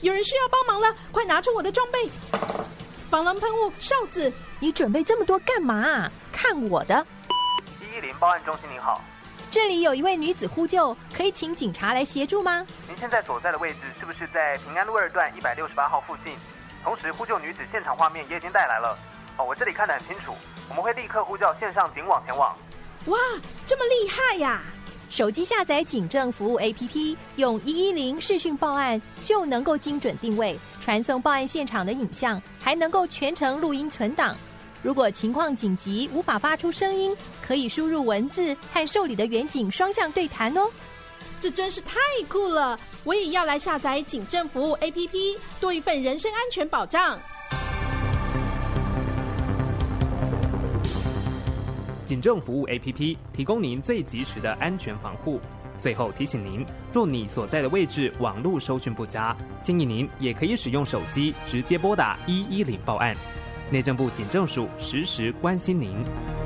有人需要帮忙了，快拿出我的装备！防狼喷雾、哨子。 你准备这么多干嘛啊？看我的 110报案中心您好， 这里有一位女子呼救，可以请警察来协助吗？ 您现在所在的位置是不是在平安路2段168号附近？同时呼救女子现场画面也已经带来了。我这里看得很清楚，我们会立刻呼叫线上警网前往。 哇，这么厉害呀！ 手机下载警政服务 APP， 用110视讯报案，就能够精准定位，传送报案现场的影像，还能够全程录音存档。如果情况紧急无法发出声音，可以输入文字和受理的员警双向对谈哦。 这真是太酷了！我也要来下载警政服务 APP， 多一份人身安全保障。 警政服务 APP 提供您最及时的安全防护。最后提醒您，若你所在的位置网络收讯不佳，建议您也可以使用手机直接拨打110报案。内政部警政署实时关心您。